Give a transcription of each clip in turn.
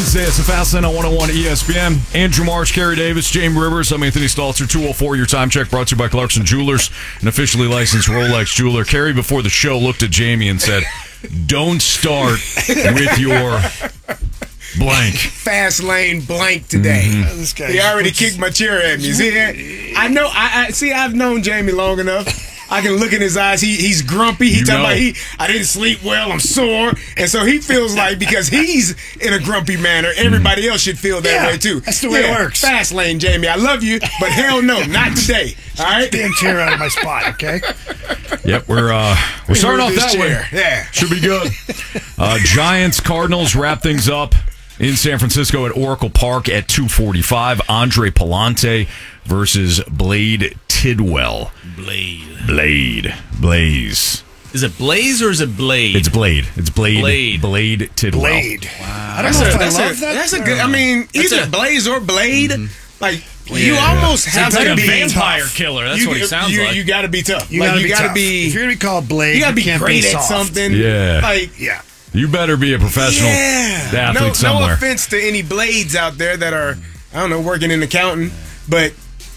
Wednesday. It's the Fast Lane on 101 ESPN. Andrew Marsh, Kerry Davis, Jamie Rivers. I'm Anthony Stalter. 204, your time check brought to you by Clarkson Jewelers, an officially licensed Rolex jeweler. Kerry, before the show, looked at Jamie and said, don't start with your blank. Fast lane blank today. Mm-hmm. This guy, he already kicked my chair at me. See, I know. I see. I've known Jamie long enough. I can look in his eyes. He's grumpy. He talking about I didn't sleep well. I'm sore, and so he feels like because he's in a grumpy manner, everybody else should feel that way too. That's the way it works. Fast lane, Jamie. I love you, but hell no, not today. All right, damn chair out of my spot. Okay. Yep, we're starting off that way. Yeah, should be good. Giants Cardinals wrap things up in San Francisco at Oracle Park at 2:45. Andre Palante versus Blade Tidwell. Blaze. Is it Blaze or is it Blade? It's Blade. It's Blade. Blade Tidwell. Blade. Wow. I don't know if I love that. That's a good. I mean, either Blaze or Blade. Like you almost have sounds to like be a vampire tough. killer. That's what he sounds like. You got to be tough. You gotta gotta be. If you're gonna be called Blade, You got to be can't great be at soft. something. Yeah. Like Yeah. You better be a professional athlete somewhere. No offense to any Blades out there that are, I don't know, working in accounting, but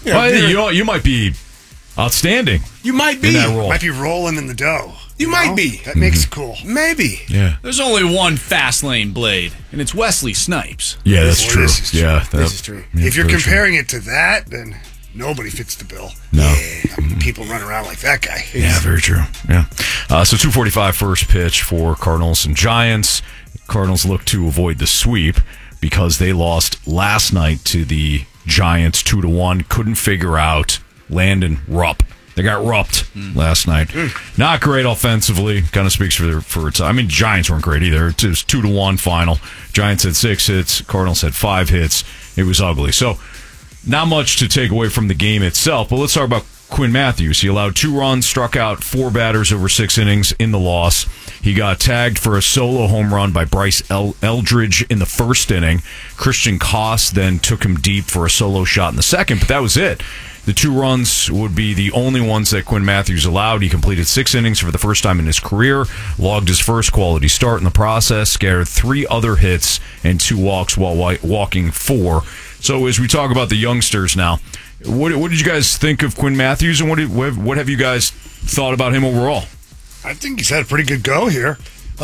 you might be outstanding. You might be in that role. Might be rolling in the dough. You might be. That makes it cool. Maybe. Yeah. There's only one fast lane Blade, and it's Wesley Snipes. Yeah, that's true. This is true. Yeah, this is true. If you're comparing it to that, then nobody fits the bill. No. People run around like that guy. Yeah, very true. Yeah. So 2:45 first pitch for Cardinals and Giants. Cardinals look to avoid the sweep because they lost last night to the Giants 2-1. Couldn't figure out Landon Rupp. They got rupped last night. Not great offensively. Kind of speaks for its. I mean, Giants weren't great either. It was 2-1 final. Giants had 6 hits. Cardinals had 5 hits. It was ugly. So not much to take away from the game itself. But let's talk about Quinn Matthews. He allowed 2 runs, struck out 4 batters over 6 innings in the loss. He got tagged for a solo home run by Bryce Eldridge in the first inning. Christian Koss then took him deep for a solo shot in the second, but that was it. The 2 runs would be the only ones that Quinn Matthews allowed. He completed 6 innings for the first time in his career, logged his first quality start in the process, scared 3 other hits and 2 walks while walking 4. So as we talk about the youngsters now, what did you guys think of Quinn Matthews, and what have you guys thought about him overall? I think he's had a pretty good go here.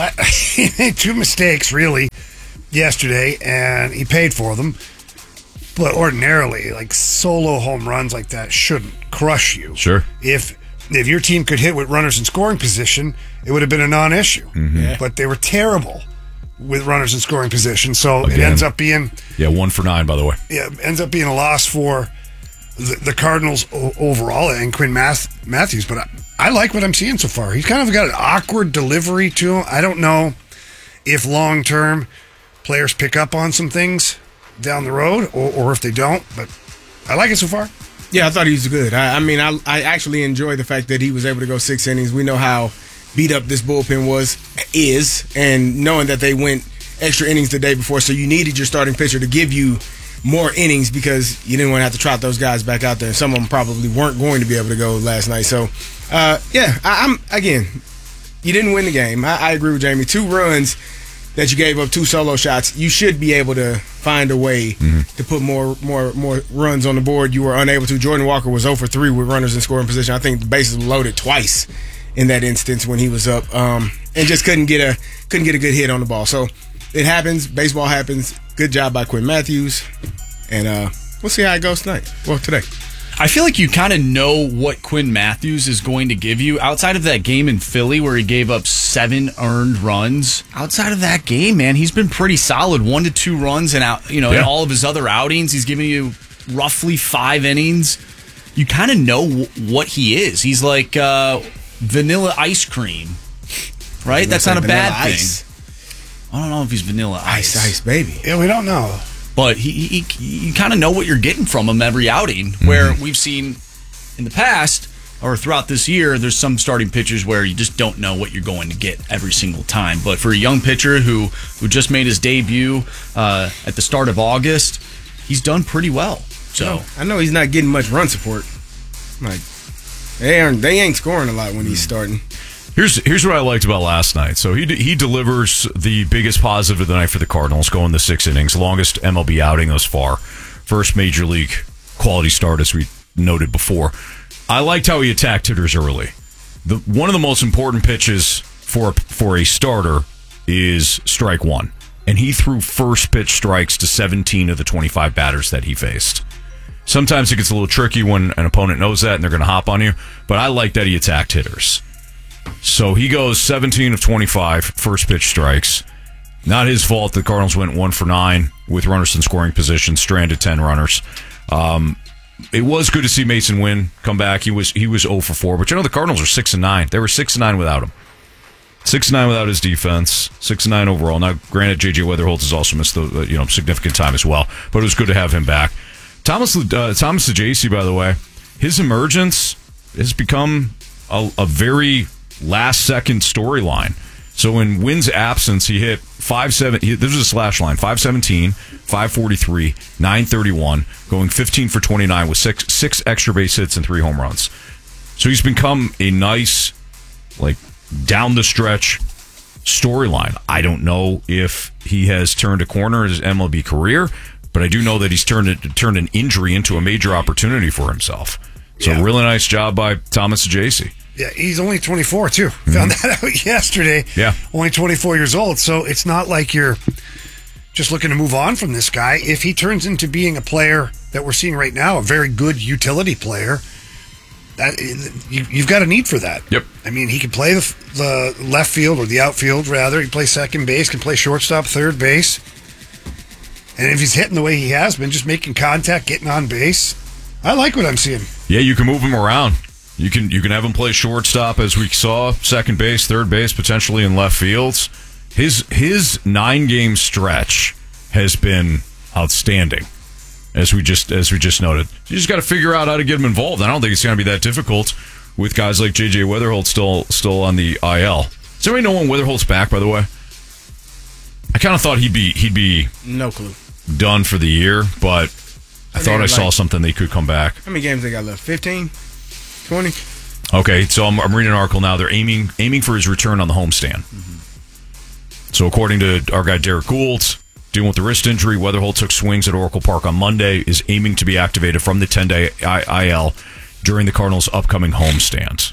He made 2 mistakes, really, yesterday, and he paid for them. But ordinarily, like solo home runs like that shouldn't crush you. Sure. If your team could hit with runners in scoring position, it would have been a non-issue. Mm-hmm. Yeah. But they were terrible with runners in scoring position, so Again. it ends up being 1 for 9, by the way. Yeah, ends up being a loss for the Cardinals overall and Quinn Matthews. But I like what I'm seeing so far. He's kind of got an awkward delivery to him. I don't know if long-term players pick up on some things down the road or if they don't, but I like it so far. Yeah, I thought he was good. I actually enjoy the fact that he was able to go 6 innings. We know how beat up this bullpen is, and knowing that they went extra innings the day before, so you needed your starting pitcher to give you more innings because you didn't want to have to trot those guys back out there. Some of them probably weren't going to be able to go last night. So, I'm again, you didn't win the game. I agree with Jamie. 2 runs that you gave up, 2 solo shots. You should be able to find a way to put more runs on the board. You were unable to. Jordan Walker was 0 for 3 with runners in scoring position. I think the bases were loaded twice in that instance when he was up, and just couldn't get a good hit on the ball. So it happens. Baseball happens. Good job by Quinn Matthews, and we'll see how it goes tonight. Well, today. I feel like you kind of know what Quinn Matthews is going to give you. Outside of that game in Philly where he gave up 7 earned runs, outside of that game, man, he's been pretty solid. 1 to 2 runs, and in all of his other outings, he's giving you roughly 5 innings. You kind of know what he is. He's like vanilla ice cream, right? That's not a bad thing. I don't know if he's vanilla ice, baby. Yeah, we don't know. But you kind of know what you're getting from him every outing, where we've seen in the past or throughout this year, there's some starting pitchers where you just don't know what you're going to get every single time. But for a young pitcher who just made his debut at the start of August, he's done pretty well. So I know he's not getting much run support. Like they ain't scoring a lot when he's starting. Here's what I liked about last night. So he delivers the biggest positive of the night for the Cardinals, going the 6 innings, longest MLB outing thus far, first major league quality start, as we noted before. I liked how he attacked hitters early. One of the most important pitches for a starter is strike one, and he threw first pitch strikes to 17 of the 25 batters that he faced. Sometimes it gets a little tricky when an opponent knows that and they're going to hop on you, but I like that he attacked hitters. So he goes 17 of 25 first pitch strikes. Not his fault. The Cardinals went 1 for 9 with runners in scoring position, stranded 10 runners. It was good to see Mason Wynn come back. He was 0 for 4, but the Cardinals are 6-9. They were 6-9 without him. 6-9 without his defense. 6-9 overall. Now, granted, J.J. Weatherholt has also missed the significant time as well, but it was good to have him back. Thomas Saggese, by the way, his emergence has become a very last-second storyline. So in Wynn's absence, he hit 5-7. This was a slash line: 517, 543, 931, going 15 for 29 with six extra base hits and 3 home runs. So he's become a nice, down the stretch storyline. I don't know if he has turned a corner in his MLB career, but I do know that he's turned an injury into a major opportunity for himself. So really nice job by Thomas Saggese. Yeah, he's only 24, too. Found that out yesterday. Yeah. Only 24 years old. So it's not like you're just looking to move on from this guy. If he turns into being a player that we're seeing right now, a very good utility player, you've got a need for that. Yep. I mean, he can play the left field or the outfield, rather. He can play second base, can play shortstop, third base. And if he's hitting the way he has been, just making contact, getting on base, I like what I'm seeing. Yeah, you can move him around. You can have him play shortstop, as we saw, second base, third base, potentially in left fields. His 9-game stretch has been outstanding, as we just noted. You just got to figure out how to get him involved. I don't think it's going to be that difficult with guys like J.J. Weatherholt still on the IL. Does anybody know when Weatherholt's back, by the way? I kind of thought he'd be no clue done for the year, but I thought I saw something they could come back. How many games they got left? 15? 20? Okay, so I'm reading an article now. They're aiming for his return on the homestand. Mm-hmm. So according to our guy Derek Gould, dealing with the wrist injury, Weatherholt took swings at Oracle Park on Monday, is aiming to be activated from the 10-day IL during the Cardinals' upcoming homestand.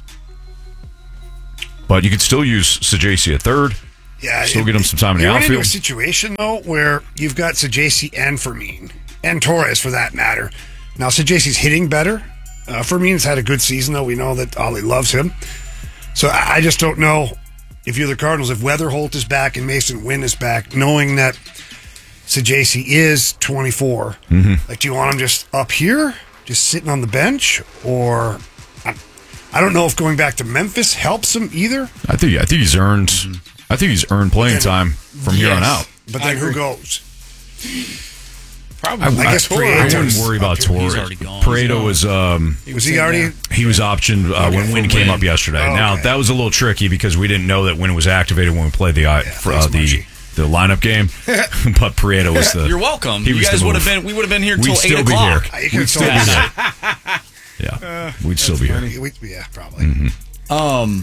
But you could still use Saggese at third. Yeah, still get him some time in the outfield. You're into a situation, though, where you've got Saggese and Fermin, and Torres, for that matter. Now, Saggese's hitting better. Fermin's had a good season, though. We know that Ollie loves him. So I just don't know if you're the Cardinals, if Weatherholt is back and Mason Wynn is back, knowing that Saggese is 24. Mm-hmm. Do you want him just up here, just sitting on the bench? Or I don't know if going back to Memphis helps him either. I think he's earned. Mm-hmm. I think he's earned playing time from here on out. But then who goes? Probably. I guess I wouldn't worry about Torres. He's already gone. Pareto was he already? He was optioned when Wynn came up yesterday. Now that was a little tricky because we didn't know that Wynn was activated when we played the lineup game. But Pareto was the. You're welcome. You guys would have been. We would have been here till 8 o'clock. We'd still be here. Yeah, we'd still be here. Yeah, probably. Mm-hmm.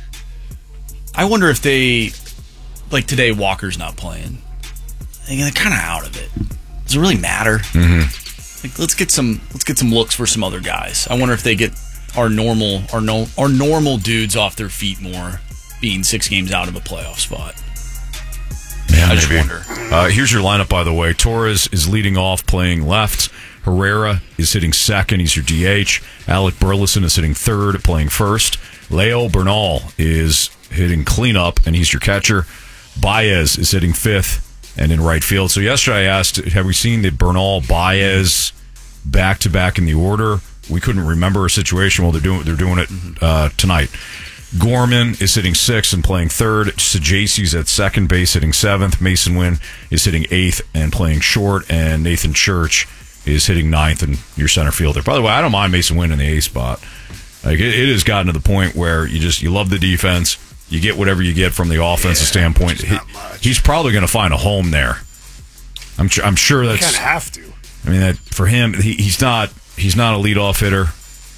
I wonder if they, today, Walker's not playing. They're kind of out of it. Does it really matter? Mm-hmm. Let's get some looks for some other guys. I wonder if they get our normal dudes off their feet more, being 6 games out of a playoff spot. Yeah, I just wonder. Here's your lineup, by the way. Torres is leading off, playing left. Herrera is hitting second. He's your DH. Alec Burleson is hitting third, playing first. Leo Bernal is hitting cleanup, and he's your catcher. Baez is hitting fifth and in right field. So yesterday I asked, have we seen the Bernal Baez back-to-back in the order? We couldn't remember a situation. Well, they're doing it tonight. Gorman is hitting sixth and playing third. Saggese's at second base hitting seventh. Mason Wynn is hitting eighth and playing short. And Nathan Church is hitting ninth and your center fielder. By the way, I don't mind Mason Wynn in the eighth spot. It has gotten to the point where you love the defense. You get whatever you get from the offensive standpoint. He's probably going to find a home there. I'm sure that's kind of have to. I mean, that for him, he's not a leadoff hitter.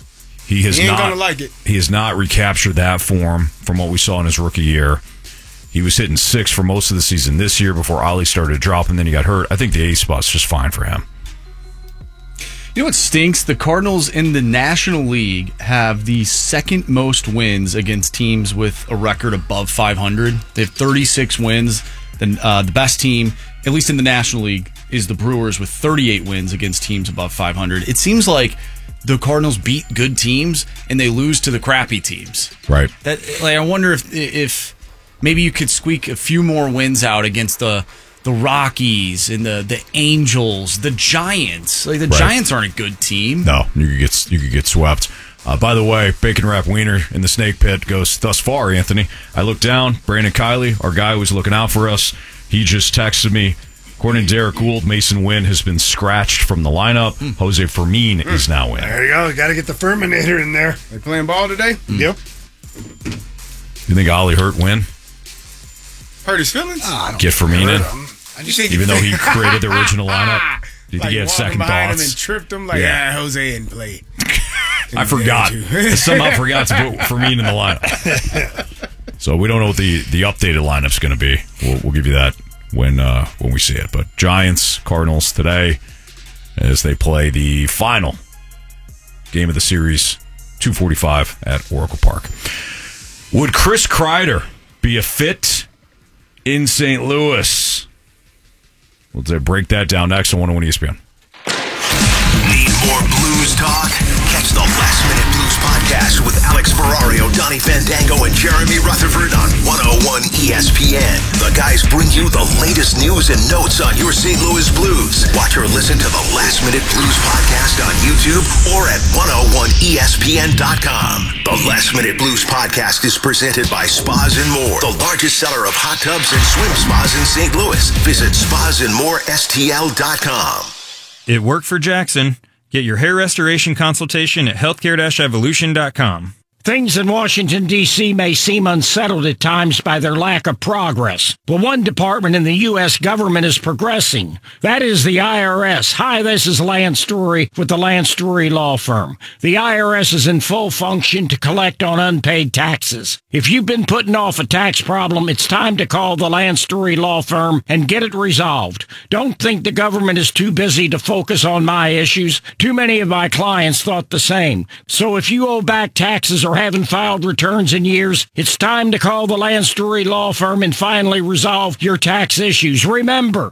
He has He ain't not gonna like it. He has not recaptured that form from what we saw in his rookie year. He was hitting 6 for most of the season this year before Ollie started to drop, and then he got hurt. I think the A spot's just fine for him. You know what stinks? The Cardinals in the National League have the second most wins against teams with a record above 500. They have 36 wins. The best team, at least in the National League, is the Brewers with 38 wins against teams above 500. It seems like the Cardinals beat good teams and they lose to the crappy teams. Right. I wonder if maybe you could squeak a few more wins out against the Rockies and the Angels, the Giants. Like the Giants aren't a good team. No, you could get swept. By the way, Bacon Wrap Wiener in the Snake Pit goes, thus far, Anthony. I looked down, Brandon Kiley, our guy who was looking out for us, he just texted me, according to Derek Gould, Mason Wynn has been scratched from the lineup. Jose Fermin is now in. There you go. Got to get the Ferminator in there. They playing ball today? Yep. You think Ollie hurt Wynn? Hurt his feelings? Get Fermin in? Even though he created the original lineup? Do you think he had second behind thoughts? him and tripped him like, Jose didn't play. I forgot. I somehow forgot to put Fermin in the lineup. So we don't know what the updated lineup's going to be. We'll give you that when we see it. But Giants, Cardinals today as they play the final game of the series, 2:45 at Oracle Park. Would Chris Kreider be a fit in St. Louis? We'll break that down next on 101 ESPN. Need more blues talk? Catch the Last Minute Blues podcast with Alex Ferrario, Donnie Fandango, and Jeremy Rutherford on 101 ESPN. The guys bring you the latest news and notes on your St. Louis Blues. Watch or listen to the Last Minute Blues podcast on YouTube or at 101ESPN.com. The Last Minute Blues podcast is presented by Spas and More, the largest seller of hot tubs and swim spas in St. Louis. Visit spasandmorestl.com. It worked for Jackson. Get your hair restoration consultation at healthcare-evolution.com. Things in Washington, D.C. may seem unsettled at times by their lack of progress, but one department in the U.S. government is progressing. That is the IRS. Hi, this is Lance Story with the Lance Story Law Firm. The IRS is in full function to collect on unpaid taxes. If you've been putting off a tax problem, it's time to call the Lance Story Law Firm and get it resolved. Don't think the government is too busy to focus on my issues. Too many of my clients thought the same. So if you owe back taxes or haven't filed returns in years, it's time to call the Lance Story Law Firm and finally resolve your tax issues. Remember,